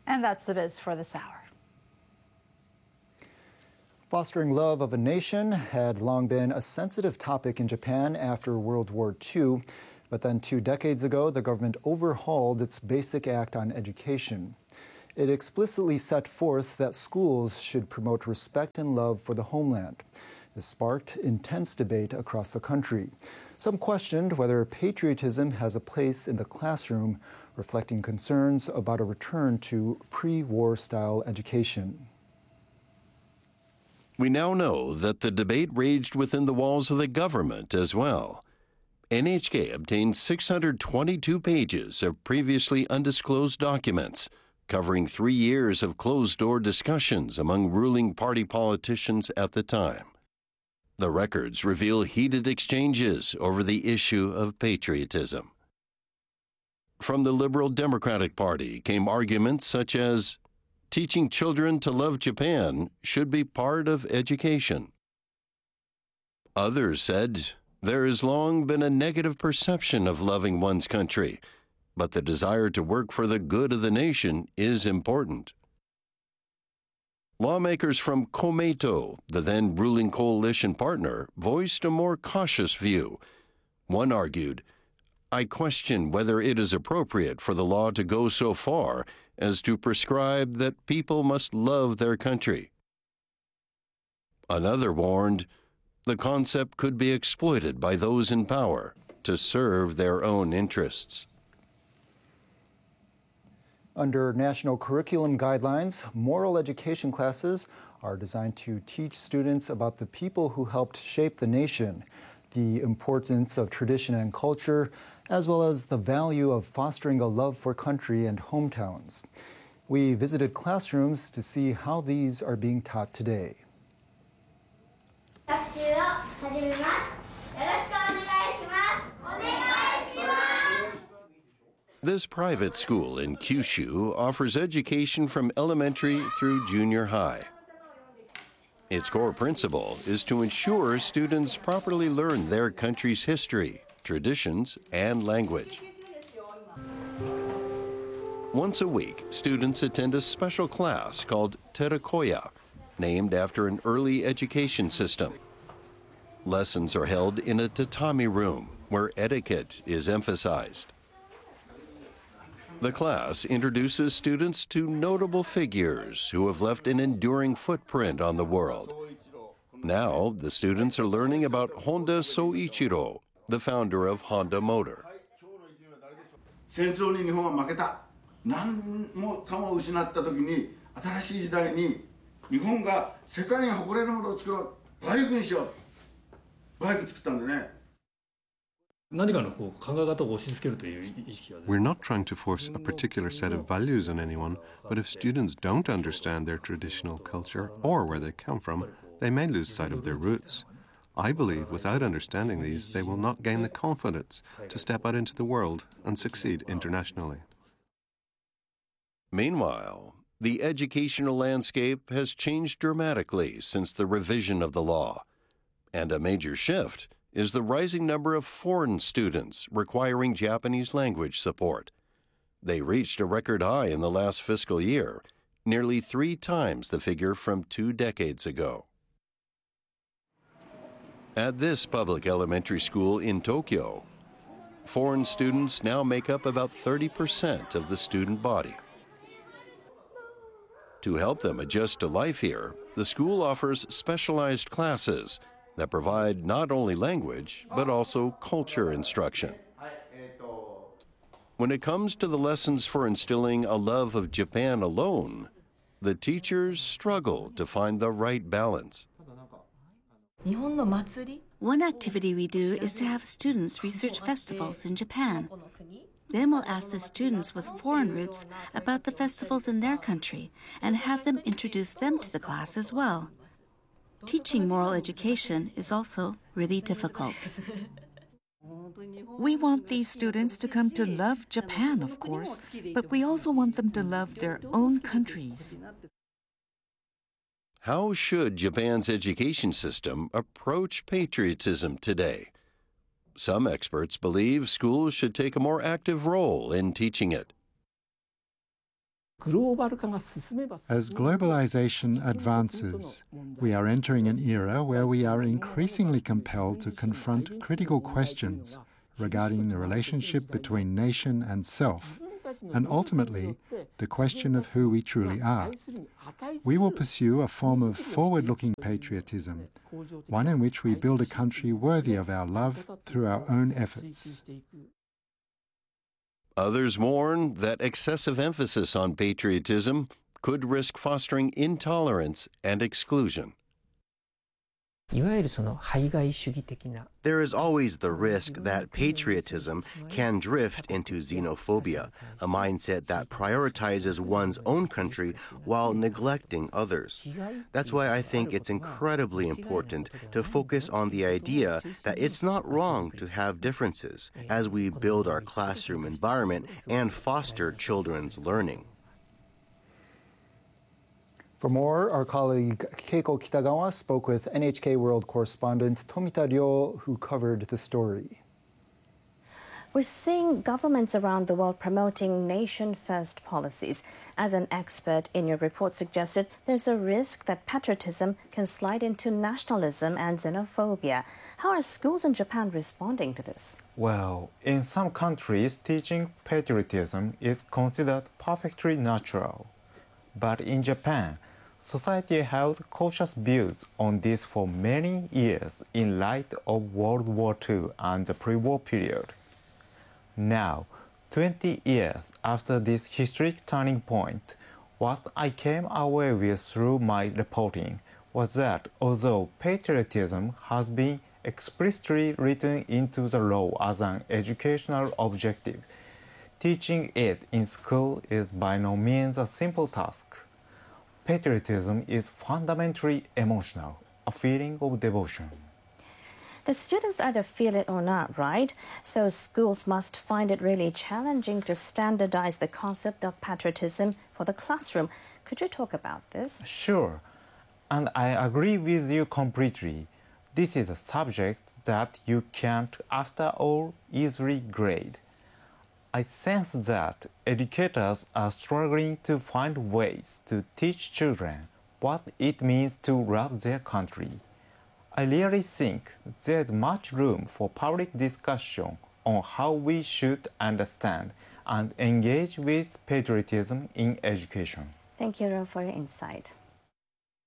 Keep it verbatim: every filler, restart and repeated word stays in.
And that's the biz for this hour. Fostering love of a nation had long been a sensitive topic in Japan after World War Two. But then two decades ago, the government overhauled its Basic Act on Education. It explicitly set forth that schools should promote respect and love for the homeland. This sparked intense debate across the country. Some questioned whether patriotism has a place in the classroom, reflecting concerns about a return to pre-war style education. We now know that the debate raged within the walls of the government as well. N H K obtained six hundred twenty-two pages of previously undisclosed documents, covering three years of closed-door discussions among ruling party politicians at the time. The records reveal heated exchanges over the issue of patriotism. From the Liberal Democratic Party came arguments such as, teaching children to love Japan should be part of education. Others said, there has long been a negative perception of loving one's country, but the desire to work for the good of the nation is important. Lawmakers from Komeito, the then ruling coalition partner, voiced a more cautious view. One argued, I question whether it is appropriate for the law to go so far as to prescribe that people must love their country. Another warned, the concept could be exploited by those in power to serve their own interests. Under national curriculum guidelines, moral education classes are designed to teach students about the people who helped shape the nation, the importance of tradition and culture, as well as the value of fostering a love for country and hometowns. We visited classrooms to see how these are being taught today. This private school in Kyushu offers education from elementary through junior high. Its core principle is to ensure students properly learn their country's history, traditions, and language. Once a week, students attend a special class called Terakoya, named after an early education system. Lessons are held in a tatami room where etiquette is emphasized. The class introduces students to notable figures who have left an enduring footprint on the world. Now, the students are learning about Honda Soichiro, the founder of Honda Motor. 戦争に日本は負けた。何もかも失った時に新しい時代に日本が世界に誇れるものを作ろう。バイクにしよう。バイク作ったんでね。 We're not trying to force a particular set of values on anyone, but if students don't understand their traditional culture or where they come from, they may lose sight of their roots. I believe without understanding these, they will not gain the confidence to step out into the world and succeed internationally. Meanwhile, the educational landscape has changed dramatically since the revision of the law, and a major shift is the rising number of foreign students requiring Japanese language support. They reached a record high in the last fiscal year, nearly three times the figure from two decades ago. At this public elementary school in Tokyo, foreign students now make up about thirty percent of the student body. To help them adjust to life here, the school offers specialized classes that provide not only language, but also culture instruction. When it comes to the lessons for instilling a love of Japan alone, the teachers struggle to find the right balance. One activity we do is to have students research festivals in Japan. Then we'll ask the students with foreign roots about the festivals in their country and have them introduce them to the class as well. Teaching moral education is also really difficult. We want these students to come to love Japan, of course, but we also want them to love their own countries. How should Japan's education system approach patriotism today? Some experts believe schools should take a more active role in teaching it. As globalization advances, we are entering an era where we are increasingly compelled to confront critical questions regarding the relationship between nation and self, and ultimately, the question of who we truly are. We will pursue a form of forward-looking patriotism, one in which we build a country worthy of our love through our own efforts. Others warn that excessive emphasis on patriotism could risk fostering intolerance and exclusion. There is always the risk that patriotism can drift into xenophobia, a mindset that prioritizes one's own country while neglecting others. That's why I think it's incredibly important to focus on the idea that it's not wrong to have differences as we build our classroom environment and foster children's learning. For more, our colleague Keiko Kitagawa spoke with N H K World correspondent Tomita Ryo, who covered the story. We're seeing governments around the world promoting nation-first policies. As an expert in your report suggested, there's a risk that patriotism can slide into nationalism and xenophobia. How are schools in Japan responding to this? Well, in some countries, teaching patriotism is considered perfectly natural. But in Japan, society held cautious views on this for many years in light of World War Two and the pre-war period. Now, twenty years after this historic turning point, what I came away with through my reporting was that although patriotism has been explicitly written into the law as an educational objective, teaching it in school is by no means a simple task. Patriotism is fundamentally emotional, a feeling of devotion. The students either feel it or not, right? So schools must find it really challenging to standardize the concept of patriotism for the classroom. Could you talk about this? Sure, and I agree with you completely. This is a subject that you can't, after all, easily grade. I sense that educators are struggling to find ways to teach children what it means to love their country. I really think there's much room for public discussion on how we should understand and engage with patriotism in education. Thank you, Ro, for your insight.